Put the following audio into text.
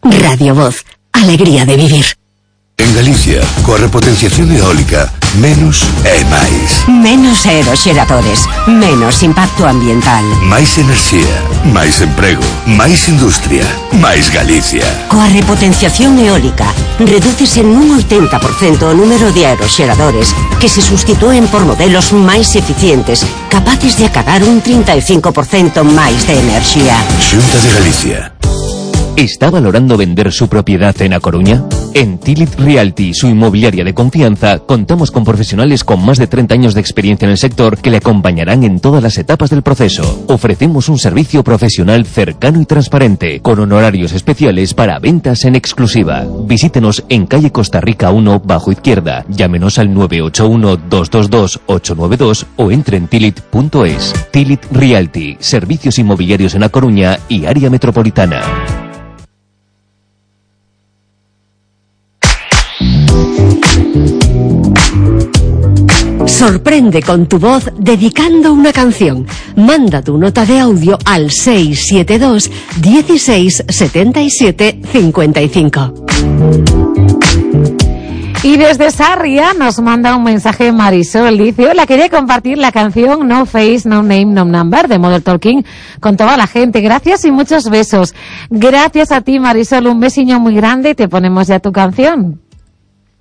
Radio Voz, alegría de vivir. En Galicia, coa repotenciación eólica, menos é máis. Menos aeroxeradores, menos impacto ambiental. Máis enerxía, máis emprego, máis industria, máis Galicia. Coa repotenciación eólica, redúcese nun 80% o número de aeroxeradores que se sustitúen por modelos máis eficientes, capaces de acadar un 35% máis de enerxía. Xunta de Galicia. ¿Está valorando vender su propiedad en A Coruña? En Tilit Realty, su inmobiliaria de confianza, contamos con profesionales con más de 30 años de experiencia en el sector que le acompañarán en todas las etapas del proceso. Ofrecemos un servicio profesional cercano y transparente, con honorarios especiales para ventas en exclusiva. Visítenos en calle Costa Rica 1, bajo izquierda. Llámenos al 981-222-892 o entre en tilit.es. Tilit Realty, servicios inmobiliarios en A Coruña y área metropolitana. Sorprende con tu voz dedicando una canción. Manda tu nota de audio al 672 16 77 55. Y desde Sarria nos manda un mensaje Marisol. Dice: hola, quería compartir la canción No Face, No Name, No Number de Modern Talking con toda la gente. Gracias y muchos besos. Gracias a ti, Marisol. Un besiño muy grande y te ponemos ya tu canción.